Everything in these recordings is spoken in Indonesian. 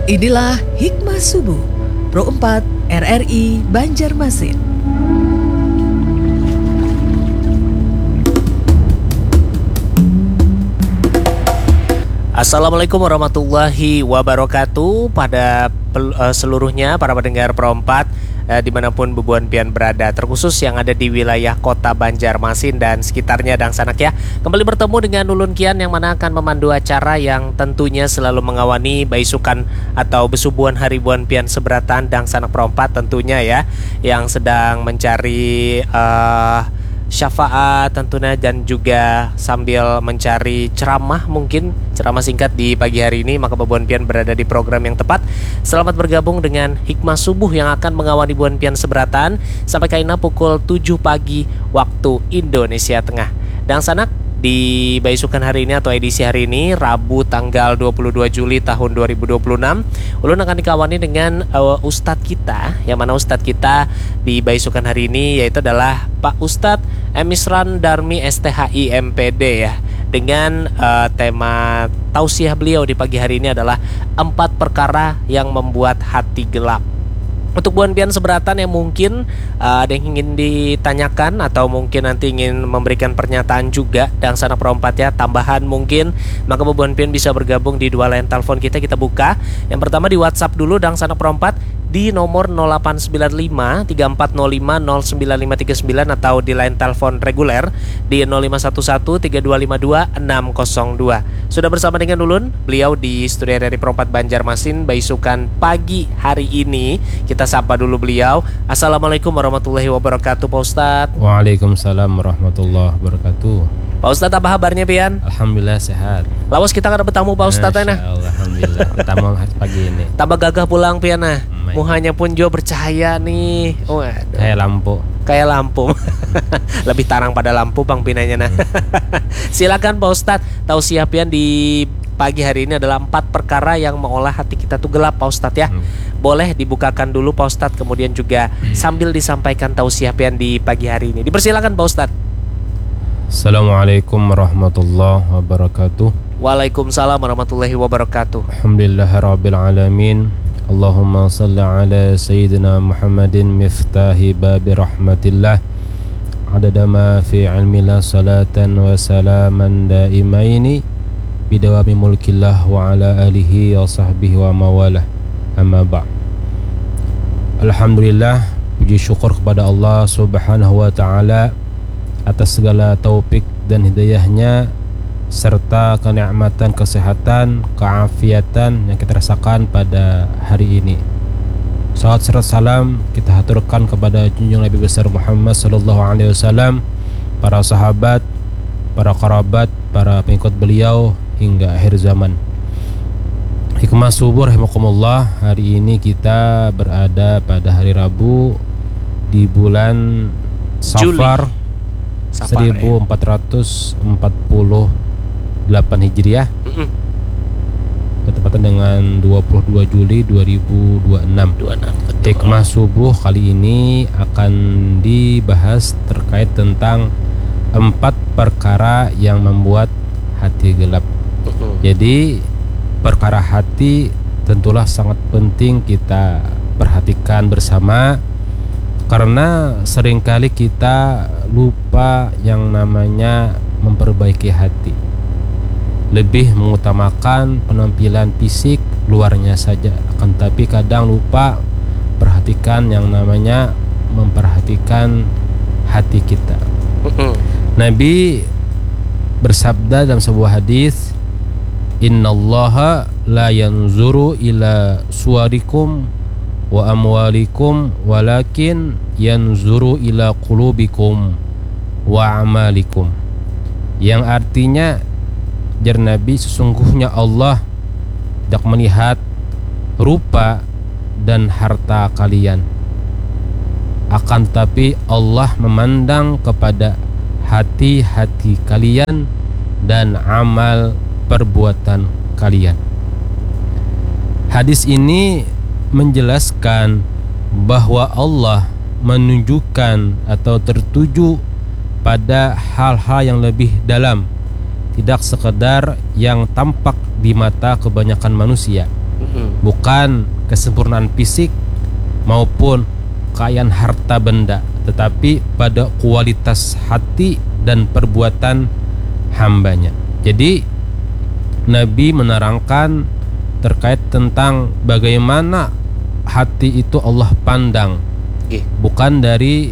Inilah Hikmah Subuh Pro 4 RRI Banjarmasin. Assalamualaikum warahmatullahi wabarakatuh pada seluruhnya para pendengar Pro 4 dimanapun bebuan pian berada, terkhusus yang ada di wilayah kota Banjarmasin dan sekitarnya dan sanak ya. Kembali bertemu dengan Ulun Kian yang mana akan memandu acara yang tentunya selalu mengawani baisukan atau besubuan haribuan pian seberatan dan sanak Pro 4 tentunya ya, yang sedang mencari syafaat tentunya dan juga sambil mencari ceramah, mungkin ceramah singkat di pagi hari ini, maka bebuan pian berada di program yang tepat. Selamat bergabung dengan Hikmah Subuh yang akan mengawani buan pian seberatan sampai kaina pukul 7 pagi waktu Indonesia Tengah. Dan sanak di baisukan hari ini atau edisi hari ini Rabu tanggal 22 Juli tahun 2026, ulun akan dikawani dengan Ustadz kita, yang mana Ustadz kita di baisukan hari ini yaitu adalah Pak Ustadz Emisran Darmi STHI MPD ya, dengan tema tausiah beliau di pagi hari ini adalah 4 perkara yang membuat hati gelap. Untuk buan pian seberatan yang mungkin ada yang ingin ditanyakan atau mungkin nanti ingin memberikan pernyataan juga dan sana perompat ya, tambahan mungkin, maka buan pian bisa bergabung di dua line telepon kita buka. Yang pertama di WhatsApp dulu dan sana perompat di nomor 0895 3405 09539 atau di line telepon reguler di 0511 3252 602. Sudah bersama dengan Ulun, beliau di studio dari Perompat Banjarmasin baisukan pagi hari ini. Kita sapa dulu beliau. Assalamualaikum warahmatullahi wabarakatuh Pak Ustadz. Waalaikumsalam warahmatullahi wabarakatuh. Pak Ustadz, apa kabarnya pian? Alhamdulillah sehat. Lawas kita kada bertamu Pak Ustadz nah. Alhamdulillah. Tamu pagi ini. Tambah gagah pulang pian nah. Muhanya pun juga bercahaya nih. Waduh. Kayak lampu. Lebih tarang pada lampu Bang Pinanya nah. Silakan Pak Ustadz, tausiah pian di pagi hari ini adalah 4 perkara yang mengolah hati kita tuh gelap Pak Ustadz ya. Boleh dibukakan dulu Pak Ustadz, kemudian juga sambil disampaikan tausiah pian di pagi hari ini. Dipersilakan Pak Ustadz. Assalamualaikum warahmatullahi wabarakatuh. Waalaikumsalam warahmatullahi wabarakatuh. Alhamdulillahirabbil alamin. Allahumma salli ala sayyidina Muhammadin miftahi babi rahmatillah. Adada ma fi ilmillah salatan wa salaman daimaini bidawami mulkillah wa ala alihi wa sahbihi wa mawalah. Amma ba'. Alhamdulillah, puji syukur kepada Allah Subhanahu wa taala atas segala taufik dan hidayahnya serta kenikmatan kesehatan, keafiatan yang kita rasakan pada hari ini. Salawat serta salam kita haturkan kepada junjungan Nabi besar Muhammad sallallahu alaihi wasallam, para sahabat, para kerabat, para pengikut beliau hingga akhir zaman. Hikmah Subuh rahimakumullah, hari ini kita berada pada hari Rabu di bulan Safar 1448 Hijriah, bertepatan dengan 22 Juli 2026. Hikmah Subuh kali ini akan dibahas terkait tentang 4 perkara yang membuat hati gelap. Jadi perkara hati tentulah sangat penting kita perhatikan bersama, karena seringkali kita lupa yang namanya memperbaiki hati, lebih mengutamakan penampilan fisik luarnya saja, akan tapi kadang lupa perhatikan yang namanya memperhatikan hati kita. Nabi bersabda dalam sebuah hadis, innallaha la yanzuru ila suwarikum wa amwalikum walakin yanzuru ila qulubikum wa amalikum. Yang artinya, jar Nabi, sesungguhnya Allah tidak melihat rupa dan harta kalian, akan tetapi Allah memandang kepada hati-hati kalian dan amal perbuatan kalian. Hadis ini menjelaskan bahwa Allah menunjukkan atau tertuju pada hal-hal yang lebih dalam, tidak sekedar yang tampak di mata kebanyakan manusia. Bukan kesempurnaan fisik maupun kekayaan harta benda, tetapi pada kualitas hati dan perbuatan hambanya. Jadi Nabi menerangkan terkait tentang bagaimana hati itu Allah pandang, bukan dari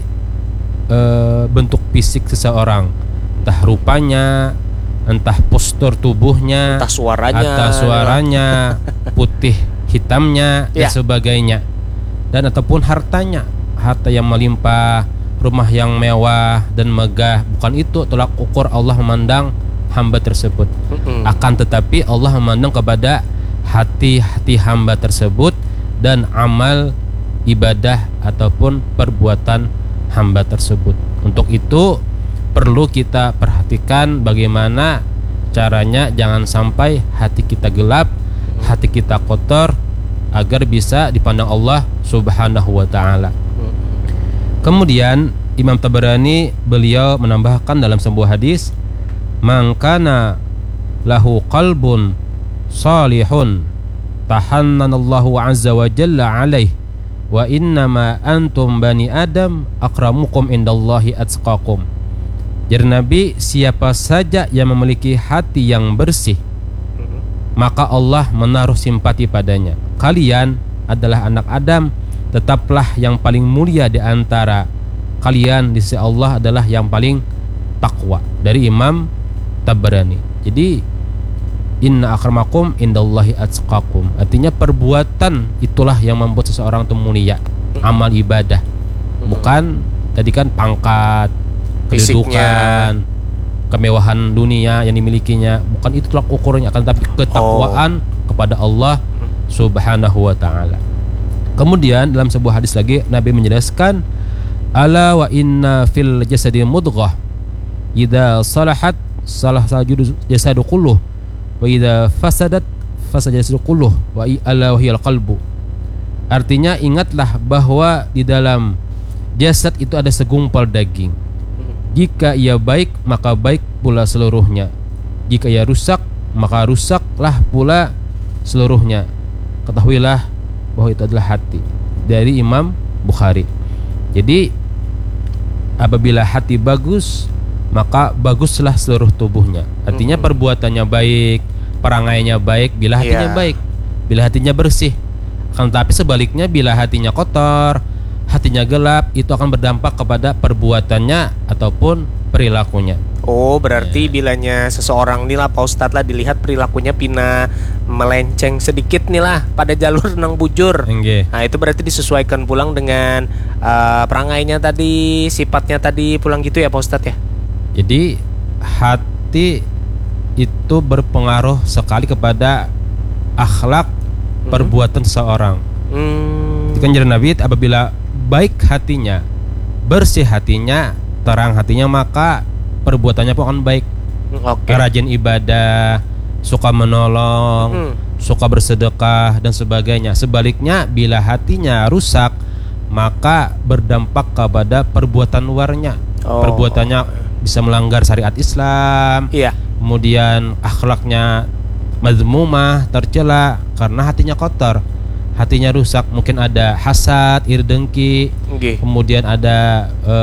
bentuk fisik seseorang, entah rupanya, entah postur tubuhnya, entah suaranya, putih hitamnya dan sebagainya, dan ataupun hartanya, harta yang melimpah, rumah yang mewah dan megah. Bukan itu tolak ukur Allah memandang hamba tersebut. Akan tetapi Allah memandang kepada hati-hati hamba tersebut dan amal ibadah ataupun perbuatan hamba tersebut. Untuk itu perlu kita perhatikan bagaimana caranya jangan sampai hati kita gelap, hati kita kotor, agar bisa dipandang Allah Subhanahu wa ta'ala. Kemudian Imam Tabarani beliau menambahkan dalam sebuah hadis, "Man kana lahu qalbun salihun tahannanallahu azza wa jalla alaih wa innama antum bani adam akramukum indallahi atqakum." Jadi Nabi, siapa saja yang memiliki hati yang bersih, maka Allah menaruh simpati padanya. Kalian adalah anak Adam, tetaplah yang paling mulia di antara kalian di sisi Allah adalah yang paling takwa. Dari Imam Tabarani. Jadi inna akramakum indallahi atqakum, artinya perbuatan itulah yang membuat seseorang itu mulia, amal ibadah, bukan tadi kan pangkat, kedudukan, kemewahan dunia yang dimilikinya, bukan itu tolak ukurnya, akan tetapi ketakwaan kepada Allah Subhanahu wa ta'ala. Kemudian dalam sebuah hadis lagi Nabi menjelaskan, ala wa inna fil jasadi mudghah idza salahat salah jasadu kulluh wa idza fasadat fasada jasadu kulluh wa ala wahiyal qalbu. Artinya ingatlah bahwa di dalam jasad itu ada segumpal daging. Jika ia baik maka baik pula seluruhnya. Jika ia rusak maka rusaklah pula seluruhnya. Ketahuilah bahwa itu adalah hati. Dari Imam Bukhari. Jadi apabila hati bagus maka baguslah seluruh tubuhnya. Artinya perbuatannya baik, perangainya baik bila hatinya baik, bila hatinya bersih. Akan tetapi sebaliknya bila hatinya kotor, hatinya gelap, itu akan berdampak kepada perbuatannya ataupun perilakunya. Oh, berarti bilanya seseorang nih lah Pak Ustadz lah dilihat perilakunya pina melenceng sedikit nih lah pada jalur nang bujur. Nah itu berarti disesuaikan pulang dengan perangainya tadi, sifatnya tadi pulang gitu ya Pak Ustadz ya. Jadi hati itu berpengaruh sekali kepada akhlak perbuatan seseorang. Kan jadi Nabi, apabila baik hatinya, bersih hatinya, terang hatinya, maka perbuatannya pun akan baik. Rajin ibadah, suka menolong, suka bersedekah dan sebagainya. Sebaliknya bila hatinya rusak, maka berdampak kepada perbuatan luarnya. Perbuatannya bisa melanggar syariat Islam. Kemudian akhlaknya mazmumah, tercela karena hatinya kotor. Hatinya rusak, mungkin ada hasad, iri dengki, kemudian ada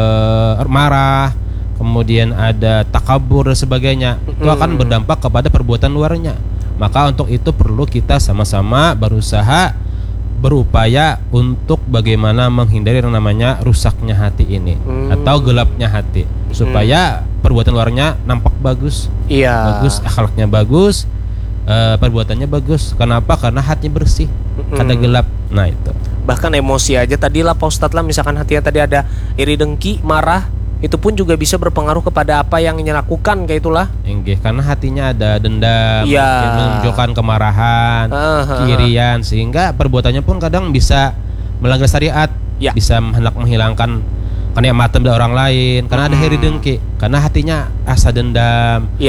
marah, kemudian ada takabur dan sebagainya. Itu akan berdampak kepada perbuatan luarnya. Maka untuk itu perlu kita sama-sama berusaha, berupaya untuk bagaimana menghindari yang namanya rusaknya hati ini atau gelapnya hati, supaya perbuatan luarnya nampak bagus, bagus, akhlaknya bagus, perbuatannya bagus. Kenapa? Karena hatinya bersih, kada gelap. Nah itu. Bahkan emosi aja tadi lah Pak Ustadz lah, misalkan hatinya tadi ada iri dengki, marah, itu pun juga bisa berpengaruh kepada apa yang ingin lakukan kayak itulah. Karena hatinya ada dendam, menunjukkan kemarahan, keirian, sehingga perbuatannya pun kadang bisa melanggar syariat, bisa hendak menghilangkan kenikmatan dari orang lain karena ada iri dengki, karena hatinya asa dendam,